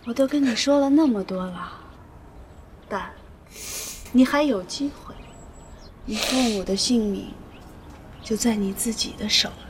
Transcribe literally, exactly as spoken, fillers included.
我都跟你说了那么多了，但你还有机会，你父母的性命就在你自己的手里。